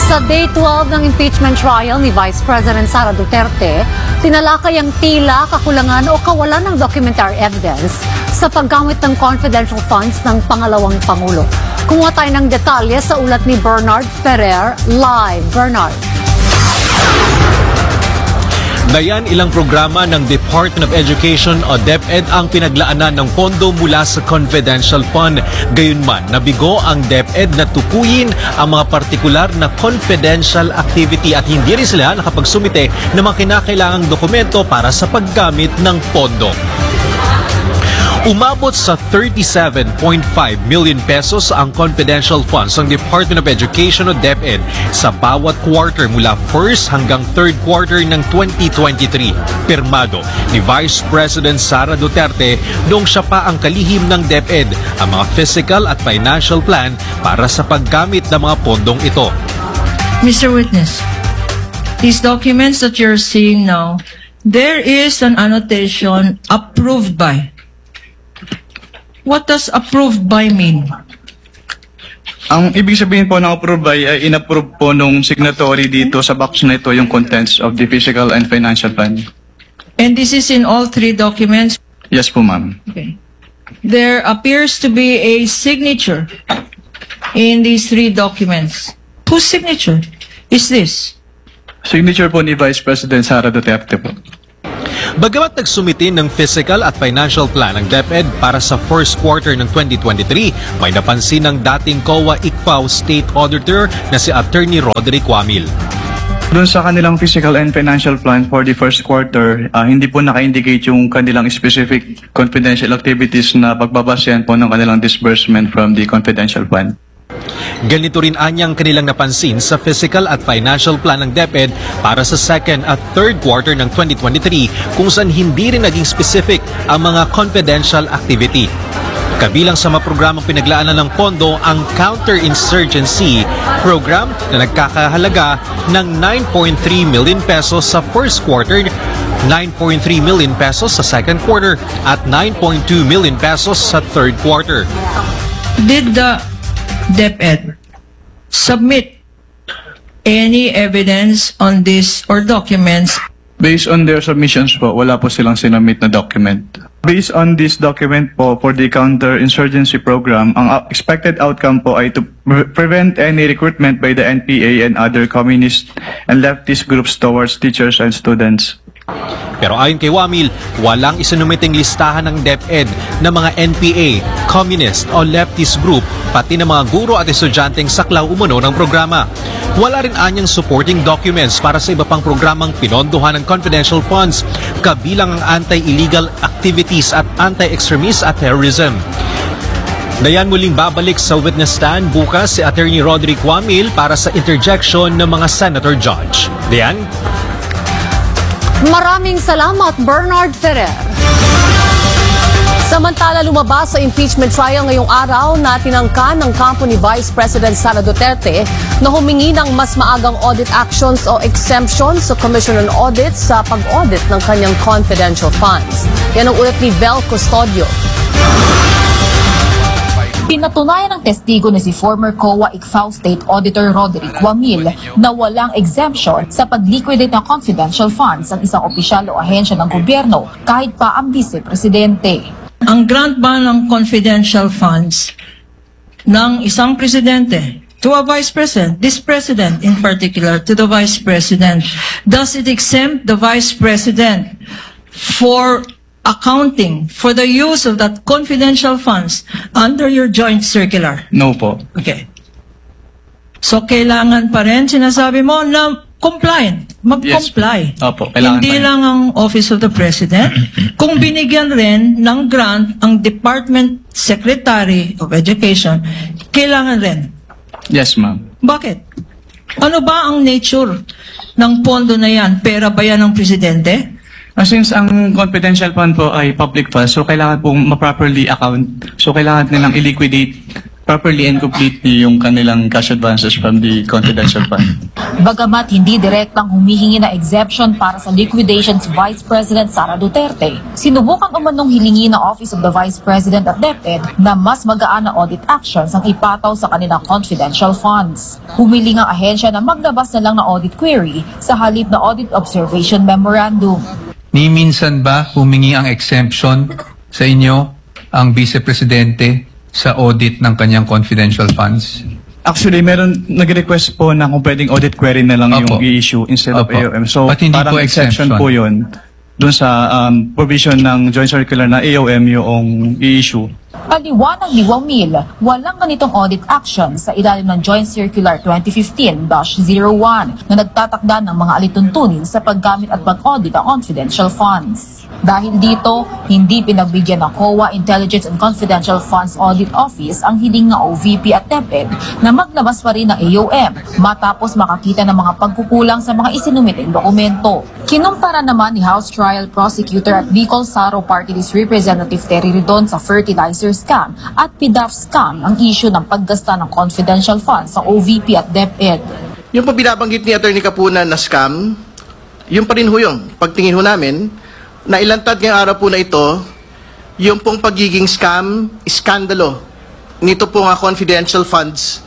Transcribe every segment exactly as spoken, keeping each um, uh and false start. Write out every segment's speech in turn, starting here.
Sa Day twelve ng impeachment trial ni Vice President Sara Duterte, tinalakay ang tila, kakulangan o kawalan ng documentary evidence sa paggamit ng confidential funds ng pangalawang Pangulo. Kumuha tayo ng detalye sa ulat ni Bernard Ferrer. Live, Bernard. Dayan, ilang programa ng Department of Education o DepEd ang pinaglaanan ng pondo mula sa confidential fund. Gayunman, nabigo ang DepEd na tukuyin ang mga partikular na confidential activity at hindi rin sila nakapagsumite ng mga kinakailangang dokumento para sa paggamit ng pondo. Umabot sa thirty-seven point five million pesos ang confidential funds ng Department of Education o DepEd sa bawat quarter mula first hanggang third quarter ng twenty twenty-three. Pirmado ni Vice President Sara Duterte noong siya pa ang kalihim ng DepEd ang mga physical at financial plan para sa paggamit ng mga pondong ito. Mister Witness, these documents that you're seeing now, there is an annotation approved by. What does approved by mean? Ang ibig sabihin po ng approved by ay inapprove po nung signatory dito sa box na ito yung contents of the physical and financial plan. And this is in all three documents? Yes po, ma'am. Okay. There appears to be a signature in these three documents. Whose signature is this? Signature po ni Vice President Sara Duterte po. Bagamat nagsumite ng physical at financial plan ng DepEd para sa first quarter ng twenty twenty-three, may napansin ng dating C O A I C F A O State Auditor na si Attorney Roderick Wamil. Doon sa kanilang physical and financial plan for the first quarter, uh, hindi po naka-indicate yung kanilang specific confidential activities na pagbabasehan po ng kanilang disbursement from the confidential plan. Ganito rin anyang kanilang napansin sa physical at financial plan ng DepEd para sa second at third quarter ng twenty twenty-three kung saan hindi rin naging specific ang mga confidential activity. Kabilang sa mga programang pinaglaanan ng pondo ang Counterinsurgency Program na nagkakahalaga ng nine point three million pesos sa first quarter, nine point three million pesos sa second quarter at nine point two million pesos sa third quarter. Did the DepEd submit any evidence on this or documents? Based on their submissions po, wala po silang sinubmit na document. Based on this document po for the counter-insurgency program, ang expected outcome po ay to pre prevent any recruitment by the N P A and other communist and leftist groups towards teachers and students. Pero ayon kay Wamil, walang isinumiting listahan ng DepEd ng mga N P A, communist o leftist group, pati ng mga guro at estudyanteng saklaw umano ng programa. Wala rin anyang supporting documents para sa iba pang programang pinondohan ng confidential funds, kabilang ang anti-illegal activities at anti-extremist at terrorism. Dayan, muling babalik sa witness stand bukas si Attorney Roderick Wamil para sa interjection ng mga senator judge. Dayan? Maraming salamat, Bernard Ferrer. Samantala, lumabas sa impeachment trial ngayong araw na tinangka ng kampo ni Vice President Sara Duterte na humingi ng mas maagang audit actions o exemptions sa Commission on Audit sa pag-audit ng kanyang confidential funds. Yan ang ulat ni Vel Custodio. Pinatunayan ng testigo ni si former C O A I C F A O State Auditor Roderick Wamil na walang exemption sa pag-liquidate ng confidential funds ang isang opisyal o ahensya ng gobyerno kahit pa ang vice-presidente. Ang grant ba ng confidential funds ng isang presidente to a vice president, this president in particular, to the vice president, does it exempt the vice president for accounting for the use of that confidential funds under your joint circular? No po. Okay. So, kailangan pa rin, sinasabi mo, na compliant, mag-comply. Yes. Opo, kailangan Hindi pa rin. lang ang Office of the President. Kung binigyan rin ng grant ang Department Secretary of Education, kailangan rin. Yes, ma'am. Bakit? Ano ba ang nature ng pondo na yan? Pera ba yan ng Presidente? Uh, since ang confidential fund po ay public fund, so kailangan pong ma-properly account. So kailangan nilang i-liquidate properly and completely yung kanilang cash advances from the confidential fund. Bagamat hindi direktang humihingi na exemption para sa liquidation si Vice President Sara Duterte, sinubukan umanong hilingi ng Office of the Vice President at DepEd na mas magaan na audit actions ang ipataw sa kanilang confidential funds. Humiling ang ahensya na maglabas na lang ng audit query sa halip na audit observation memorandum. Ni minsan ba humingi ang exemption sa inyo ang Vice Presidente sa audit ng kanyang confidential funds? Actually, meron nag-request po na kung pwedeng audit query na lang Opo. yung i-issue instead Opo. of A O M. So, But hindi parang po exception exemption. po yun dun sa um, provision ng Joint Circular na A O M yung i-issue. Paliwanag ni Wamil, walang ganitong audit action sa ilalim ng Joint Circular twenty fifteen dash zero one na nagtatakda ng mga alituntunin sa paggamit at pag-audit ng confidential funds. Dahil dito, hindi pinagbigyan ng C O A Intelligence and Confidential Funds Audit Office ang hiling ng O V P at DepEd na maglabas pa rin ng A O M matapos makakita ng mga pagkukulang sa mga isinumiting dokumento. Kinumpara naman ni House Trial Prosecutor at Bicol Saro Party List Representative Terry Ridon sa fertilizer scam at P D A F scam ang issue ng paggasta ng confidential funds sa O V P at DepEd. Yung po binabanggit ni Attorney Kapunan na scam, yung pa rin ho yung pagtingin ho namin, na ilantad ngayong araw po na ito, yung pong pagiging scam, iskandalo, nito po nga confidential funds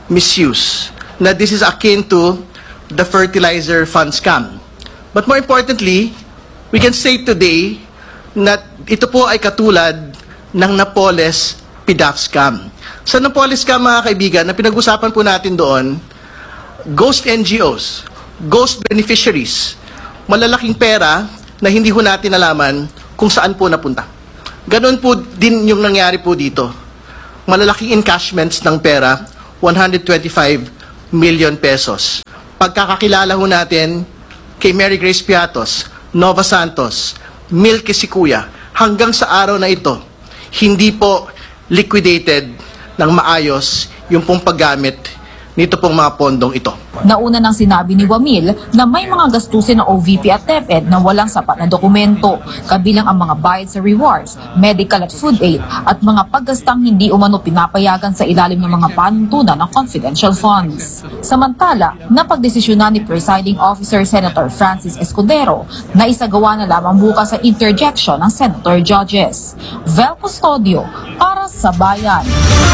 misuse, na this is akin to the fertilizer fund scam. But more importantly, we can say today na ito po ay katulad ng Napoles P D A F scam. Sa Napoles scam, mga kaibigan, na pinag-usapan po natin doon, ghost N G Os, ghost beneficiaries, malalaking pera na hindi ho natin alaman kung saan po napunta. Ganon po din yung nangyari po dito. Malalaking encashments ng pera, one hundred twenty-five million pesos. Pagkakakilala ho natin kay Mary Grace Piatos, Nova Santos, Milky Sikuya, hanggang sa araw na ito, hindi po liquidated ng maayos yung pong paggamit nito pong mga pondong ito. Nauna nang sinabi ni Wamil na may mga gastusin ng O V P at DepEd na walang sapat na dokumento, kabilang ang mga bayad sa rewards, medical at food aid, at mga paggastang hindi umano pinapayagan sa ilalim ng mga panuntunan ng confidential funds. Samantala, napagdesisyonan ni Presiding Officer Senator Francis Escudero na isagawa na lamang bukas sa interjection ng Senator Judges. Vel Custodio, para sa Bayan.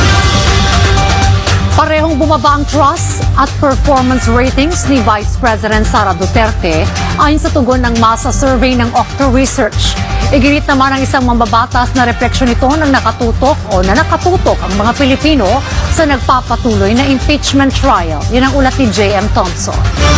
Parehong bumaba ang trust at performance ratings ni Vice President Sara Duterte ayon sa tugon ng masa survey ng Octa Research. Iginit naman ng isang mambabatas na refleksyon ito ng nakatutok o na nakatutok ang mga Pilipino sa nagpapatuloy na impeachment trial. Yan ang ulat ni J M Thompson.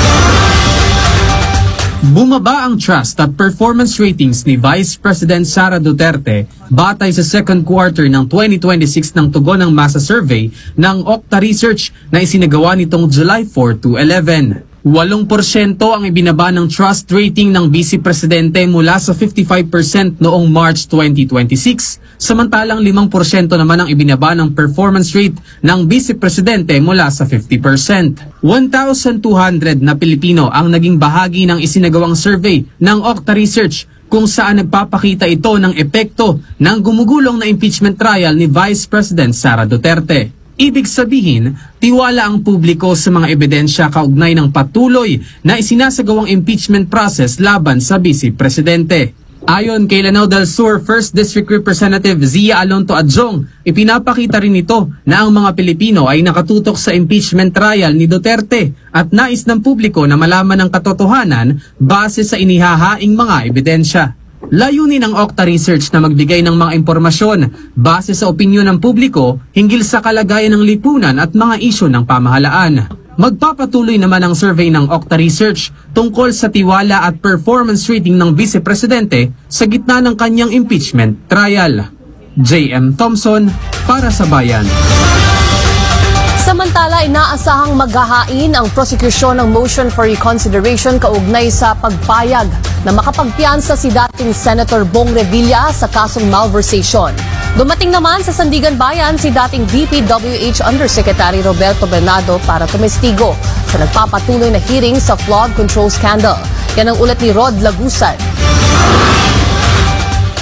Bumaba ang trust at performance ratings ni Vice President Sara Duterte batay sa second quarter ng twenty twenty-six ng tugon ng masa survey ng Octa Research na isinagawa nitong July four to eleven. Walong porsyento ang ibinaba ng trust rating ng Vice Presidente mula sa fifty-five percent noong March twenty twenty-six, samantalang limang porsyento naman ang ibinaba ng performance rate ng Vice Presidente mula sa fifty percent. one thousand two hundred na Pilipino ang naging bahagi ng isinagawang survey ng Octa Research kung saan nagpapakita ito ng epekto ng gumugulong na impeachment trial ni Vice President Sara Duterte. Ibig sabihin, tiwala ang publiko sa mga ebidensya kaugnay ng patuloy na isinasagawang impeachment process laban sa Vice Presidente. Ayon kay Lanao del Sur first District Representative Zia Alonto Adjong, ipinapakita rin ito na ang mga Pilipino ay nakatutok sa impeachment trial ni Duterte at nais ng publiko na malaman ang katotohanan base sa inihahaing mga ebidensya. Layunin ng Octa Research na magbigay ng mga impormasyon base sa opinyon ng publiko hinggil sa kalagayan ng lipunan at mga isyu ng pamahalaan. Magpapatuloy naman ang survey ng Octa Research tungkol sa tiwala at performance rating ng Vice Presidente sa gitna ng kanyang impeachment trial. J M Thompson, para sa Bayan. Samantala, inaasahang maghahain ang prosekusyon ng motion for reconsideration kaugnay sa pagpayag na makapagpiyansa si dating Senator Bong Revilla sa kasong malversation. Dumating naman sa Sandigan Bayan si dating D P W H Undersecretary Roberto Bernardo para tumestigo sa nagpapatuloy na hearing sa flood control scandal. Yan ang ulat ni Rod Lagusan.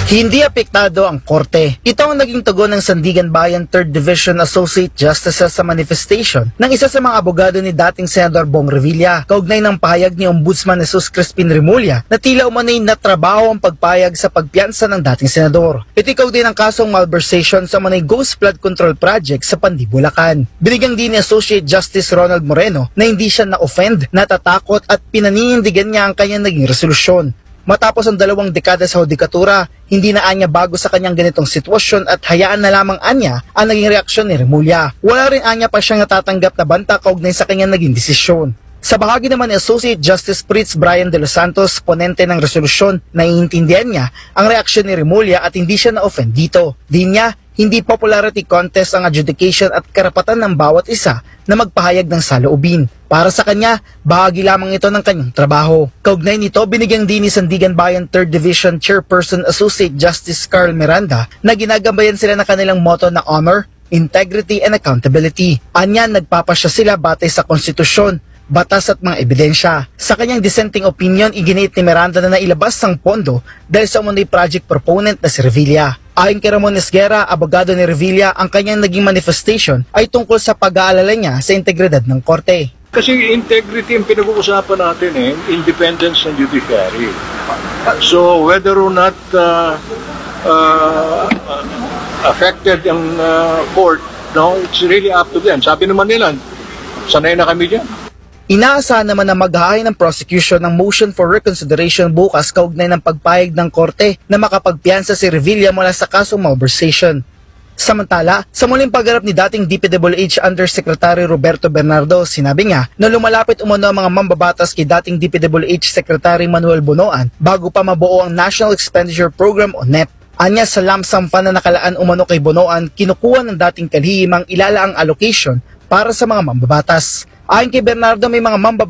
Hindi apektado ang korte. Ito ang naging tugon ng Sandigan Bayan third Division Associate Justices sa manifestation ng isa sa mga abogado ni dating Senador Bong Revilla, kaugnay ng pahayag ni Ombudsman Jesus Crispin Remulla na tila umano'y natrabaho ang pagpayag sa pagpiyansa ng dating senador. Ito din ang kasong malversation sa umano'y Ghost Flood Control Project sa Pandi, Bulacan. Binigyang din ni Associate Justice Ronald Moreno na hindi siya na-offend, natatakot at pinaninindigan niya ang kanyang naging resolusyon. Matapos ang dalawang dekada sa hudikatura, hindi na anya bago sa kanyang ganitong sitwasyon at hayaan na lamang anya ang naging reaksyon ni Remulla. Wala rin anya pa siyang natatanggap na banta kaugnay sa kanyang naging desisyon. Sa bahagi naman ni Associate Justice Fritz Brian de los Santos, ponente ng resolusyon, naiintindihan niya ang reaksyon ni Remulla at hindi siya na-offend dito. Di niya, hindi popularity contest ang adjudication at karapatan ng bawat isa na magpahayag ng saloobin. Para sa kanya, bahagi lamang ito ng kanyang trabaho. Kaugnay nito, binigyang din ni Sandigan Bayan third Division Chairperson Associate Justice Carl Miranda na ginagambayan sila ng kanilang motto na honor, integrity, and accountability. Anya, nagpapasya sila batay sa konstitusyon, batas at mga ebidensya. Sa kanyang dissenting opinion, iginiit ni Miranda na nailabas ang pondo dahil sa umunoy project proponent na si Revilla. Ayon kay Ramon Esguerra, abogado ni Revilla, ang kanyang naging manifestation ay tungkol sa pag-aalala niya sa integridad ng korte. Kasi integrity ang pinag-uusapan natin eh, independence ng judiciary. So whether or not uh, uh, affected ang uh, court, no, it's really up to them. Sabi naman nila, sanay na kami dyan. Inaasahan naman na maghahay ng prosecution ng motion for reconsideration bukas kaugnay ng pagpayag ng korte na makapagpiyansa si Revilla mula sa kasong malversation. Samantala, sa muling pagharap ni dating D P W H Undersecretary Roberto Bernardo, sinabi niya na lumalapit umano ang mga mambabatas kay dating D P W H Secretary Manuel Bonoan bago pa mabuo ang National Expenditure Program o N E P. Anya, sa lump sum fund na nakalaan umano kay Bonoan, kinukuha ng dating kalihim ang ilalaang allocation para sa mga mambabatas. Ayon kay Bernardo, may mga mambabatas